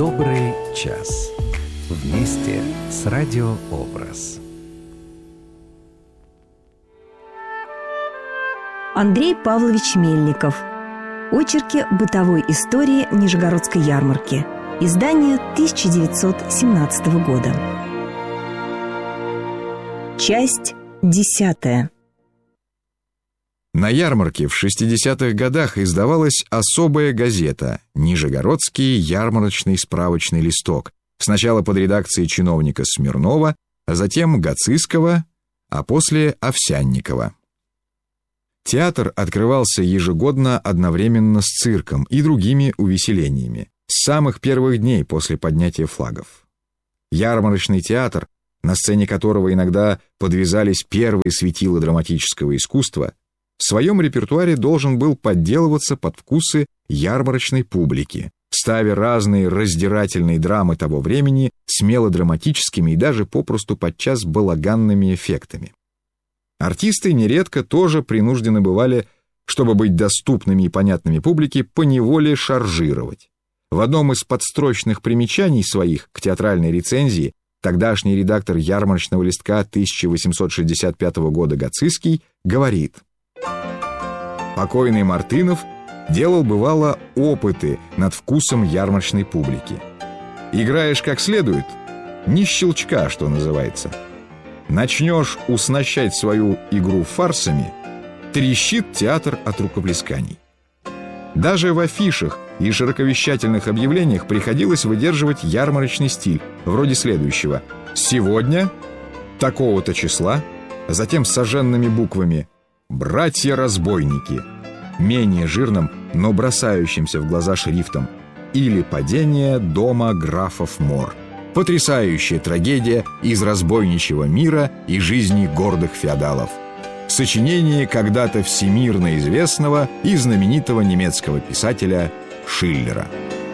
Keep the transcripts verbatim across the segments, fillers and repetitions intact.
Добрый час. Вместе с Радио Образ. Андрей Павлович Мельников. Очерки бытовой истории Нижегородской ярмарки. Издание тысяча девятьсот семнадцатого года. Часть десятая. На ярмарке в шестидесятых годах издавалась особая газета «Нижегородский ярмарочный справочный листок», сначала под редакцией чиновника Смирнова, а затем Гациского, а после Овсянникова. Театр открывался ежегодно одновременно с цирком и другими увеселениями, с самых первых дней после поднятия флагов. Ярмарочный театр, на сцене которого иногда подвязались первые светила драматического искусства, в своем репертуаре должен был подделываться под вкусы ярмарочной публики, ставя разные раздирательные драмы того времени с мелодраматическими и даже попросту подчас балаганными эффектами. Артисты нередко тоже принуждены бывали, чтобы быть доступными и понятными публике, поневоле шаржировать. В одном из подстрочных примечаний своих к театральной рецензии тогдашний редактор ярмарочного листка тысяча восемьсот шестьдесят пятого года Гациский говорит: «Покойный Мартынов делал, бывало, опыты над вкусом ярмарочной публики. Играешь как следует, ни щелчка, что называется. Начнешь уснащать свою игру фарсами, трещит театр от рукоплесканий. Даже в афишах и широковещательных объявлениях приходилось выдерживать ярмарочный стиль, вроде следующего: «Сегодня, такого-то числа», затем с сожженными буквами «Братья-разбойники», менее жирным, но бросающимся в глаза шрифтом, или «Падение дома графов Мор». Потрясающая трагедия из разбойничьего мира и жизни гордых феодалов. Сочинение когда-то всемирно известного и знаменитого немецкого писателя Шиллера.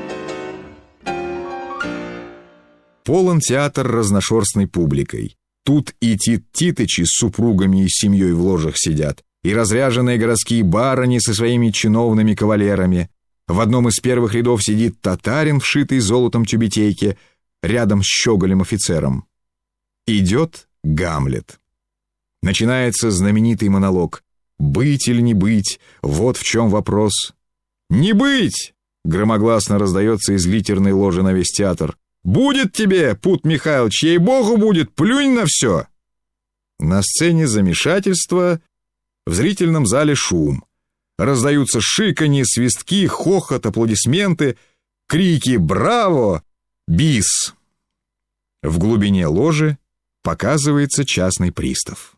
Полон театр разношерстной публикой. Тут и Тит-Титычи с супругами и семьей в ложах сидят, и разряженные городские барыни со своими чиновными кавалерами. В одном из первых рядов сидит татарин, вшитый золотом тюбетейке, рядом с щеголем-офицером. Идет Гамлет. Начинается знаменитый монолог. «Быть или не быть? Вот в чем вопрос». «Не быть!» — громогласно раздается из литерной ложи на весь театр. «Будет тебе, Пут Михайлович, ей-богу будет, плюнь на все!» На сцене замешательство, в зрительном зале шум. Раздаются шиканье, свистки, хохот, аплодисменты, крики «Браво!», «Бис!». В глубине ложи показывается частный пристав.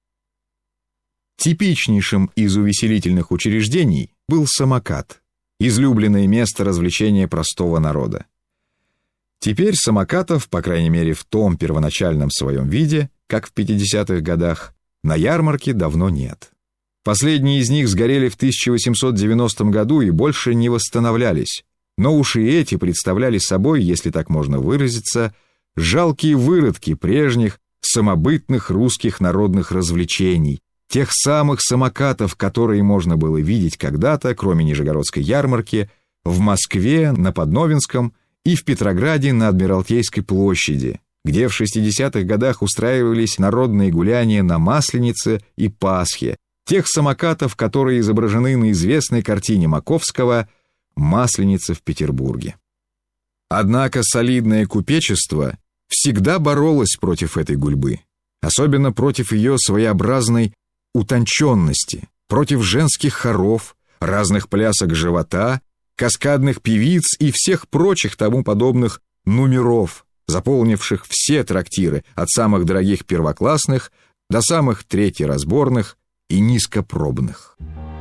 Типичнейшим из увеселительных учреждений был самокат, излюбленное место развлечения простого народа. Теперь самокатов, по крайней мере в том первоначальном своем виде, как в пятидесятых годах, на ярмарке давно нет. Последние из них сгорели в тысяча восемьсот девяностом году и больше не восстановлялись, но уж и эти представляли собой, если так можно выразиться, жалкие выродки прежних самобытных русских народных развлечений, тех самых самокатов, которые можно было видеть когда-то, кроме Нижегородской ярмарки, в Москве, на Подновинском и в Петрограде на Адмиралтейской площади, где в шестидесятых годах устраивались народные гуляния на Масленице и Пасхе, тех самокатов, которые изображены на известной картине Маковского «Масленица в Петербурге». Однако солидное купечество всегда боролось против этой гульбы, особенно против ее своеобразной утонченности, против женских хоров, разных плясок живота, каскадных певиц и всех прочих тому подобных номеров, заполнивших все трактиры от самых дорогих первоклассных до самых третьеразборных и низкопробных.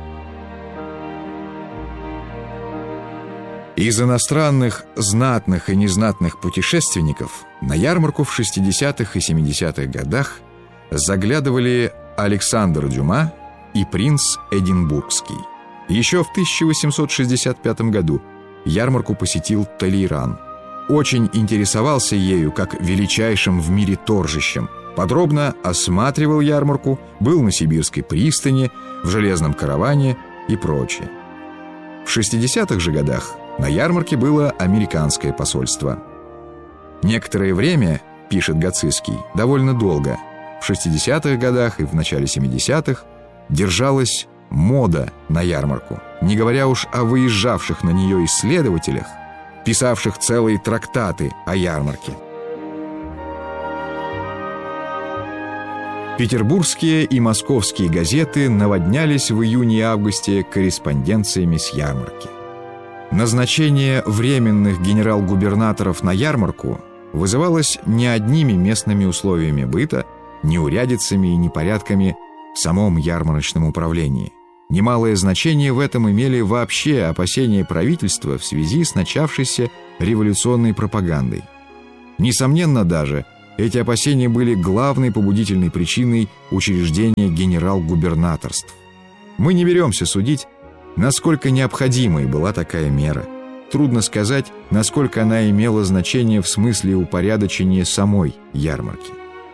Из иностранных знатных и незнатных путешественников на ярмарку в шестидесятых и семидесятых годах заглядывали Александр Дюма и принц Эдинбургский. Еще в тысяча восемьсот шестьдесят пятом году ярмарку посетил Толейран. Очень интересовался ею как величайшим в мире торжищем, подробно осматривал ярмарку, был на Сибирской пристани, в железном караване и прочее. В шестидесятых же годах На ярмарке было американское посольство. Некоторое время, пишет Гацицкий, довольно долго, в шестидесятых годах и в начале семидесятых, держалась мода на ярмарку, не говоря уж о выезжавших на нее исследователях, писавших целые трактаты о ярмарке. Петербургские и московские газеты наводнялись в июне и августе корреспонденциями с ярмарки. Назначение временных генерал-губернаторов на ярмарку вызывалось не одними местными условиями быта, неурядицами и непорядками в самом ярмарочном управлении. Немалое значение в этом имели вообще опасения правительства в связи с начавшейся революционной пропагандой. Несомненно даже, эти опасения были главной побудительной причиной учреждения генерал-губернаторств. Мы не беремся судить, насколько необходимой была такая мера. Трудно сказать, насколько она имела значение в смысле упорядочения самой ярмарки.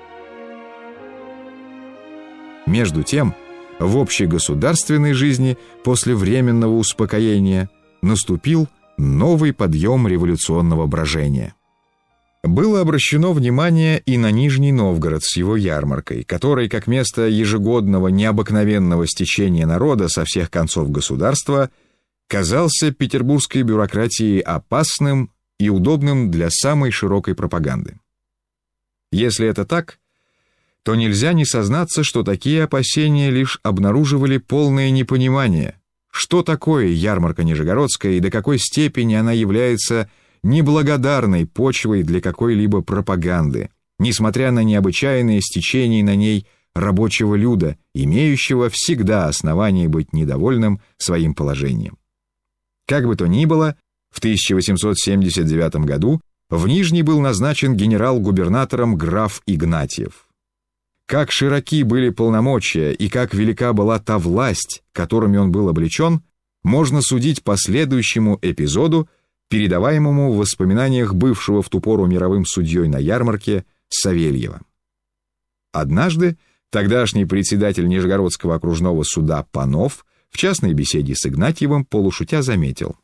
Между тем, в общегосударственной жизни после временного успокоения наступил новый подъем революционного брожения. Было обращено внимание и на Нижний Новгород с его ярмаркой, который, как место ежегодного необыкновенного стечения народа со всех концов государства, казался петербургской бюрократии опасным и удобным для самой широкой пропаганды. Если это так, то нельзя не сознаться, что такие опасения лишь обнаруживали полное непонимание, что такое ярмарка Нижегородская и до какой степени она является неблагодарной почвой для какой-либо пропаганды, несмотря на необычайное стечение на ней рабочего люда, имеющего всегда основание быть недовольным своим положением. Как бы то ни было, в тысяча восемьсот семьдесят девятом году в Нижний был назначен генерал-губернатором граф Игнатьев. Как широки были полномочия и как велика была та власть, которыми он был облечен, можно судить по следующему эпизоду, передаваемому в воспоминаниях бывшего в ту пору мировым судьей на ярмарке Савельева. Однажды тогдашний председатель Нижегородского окружного суда Панов в частной беседе с Игнатьевым полушутя заметил: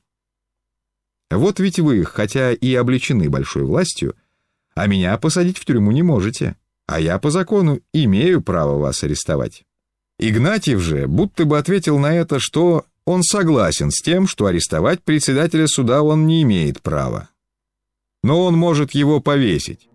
«Вот ведь вы, хотя и облечены большой властью, а меня посадить в тюрьму не можете, а я по закону имею право вас арестовать». Игнатьев же будто бы ответил на это, что он согласен с тем, что арестовать председателя суда он не имеет права, но он может его повесить.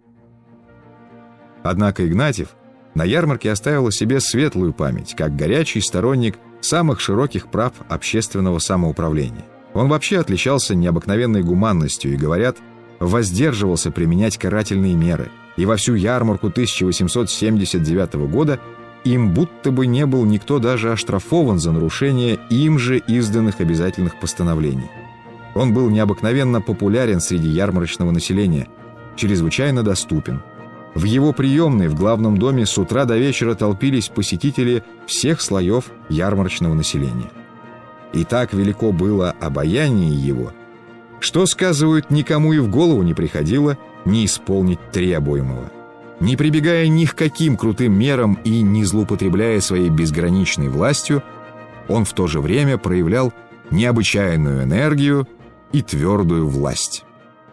Однако Игнатьев на ярмарке оставил о себе светлую память, как горячий сторонник самых широких прав общественного самоуправления. Он вообще отличался необыкновенной гуманностью и, говорят, воздерживался применять карательные меры, и во всю ярмарку тысяча восемьсот семьдесят девятого года им будто бы не был никто даже оштрафован за нарушение им же изданных обязательных постановлений. Он был необыкновенно популярен среди ярмарочного населения, чрезвычайно доступен. В его приемной в главном доме с утра до вечера толпились посетители всех слоев ярмарочного населения. И так велико было обаяние его, что, сказывают, никому и в голову не приходило не исполнить требуемого. Не прибегая ни к каким крутым мерам и не злоупотребляя своей безграничной властью, он в то же время проявлял необычайную энергию и твердую власть.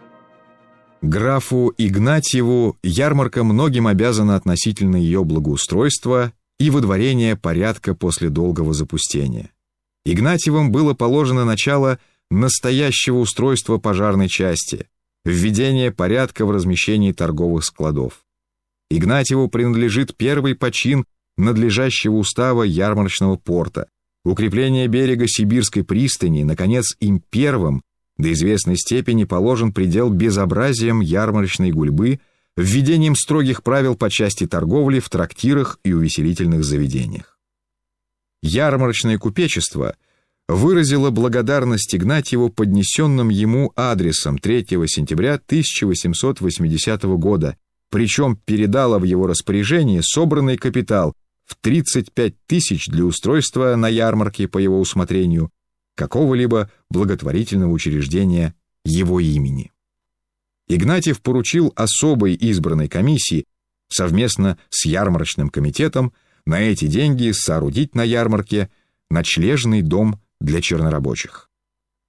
Графу Игнатьеву ярмарка многим обязана относительно ее благоустройства и выдворения порядка после долгого запустения. Игнатьевым было положено начало настоящего устройства пожарной части, введение порядка в размещении торговых складов. Игнатьеву принадлежит первый почин надлежащего устава ярмарочного порта, укрепление берега Сибирской пристани, наконец, им первым до известной степени положен предел безобразиям ярмарочной гульбы, введением строгих правил по части торговли в трактирах и увеселительных заведениях. Ярмарочное купечество выразило благодарность Игнатьеву поднесенным ему адресом третьего сентября тысяча восемьсот восьмидесятого года, причем передало в его распоряжение собранный капитал в тридцать пять тысяч для устройства на ярмарке по его усмотрению какого-либо благотворительного учреждения его имени. Игнатьев поручил особой избранной комиссии совместно с ярмарочным комитетом на эти деньги соорудить на ярмарке ночлежный дом для чернорабочих.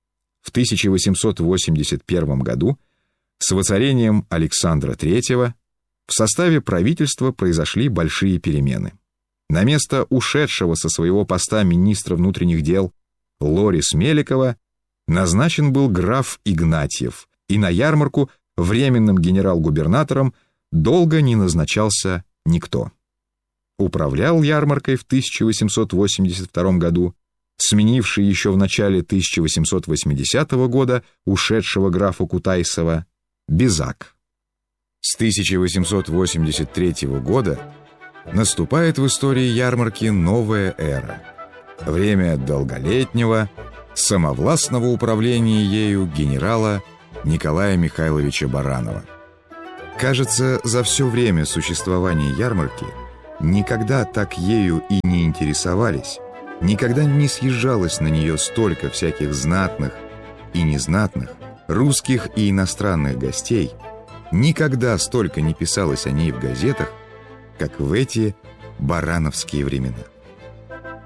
В тысяча восемьсот восемьдесят первом году с воцарением Александра третьего в составе правительства произошли большие перемены. На место ушедшего со своего поста министра внутренних дел Лорис Меликова назначен был граф Игнатьев, и на ярмарку временным генерал-губернатором долго не назначался никто. Управлял ярмаркой в тысяча восемьсот восемьдесят втором году сменивший еще в начале тысяча восемьсот восьмидесятого года ушедшего графа Кутайсова Безак. С тысяча восемьсот восемьдесят третьего года наступает в истории ярмарки новая эра. Время долголетнего, самовластного управления ею генерала Николая Михайловича Баранова. Кажется, за все время существования ярмарки никогда так ею и не интересовались, никогда не съезжалось на нее столько всяких знатных и незнатных, русских и иностранных гостей, никогда столько не писалось о ней в газетах, как в эти барановские времена.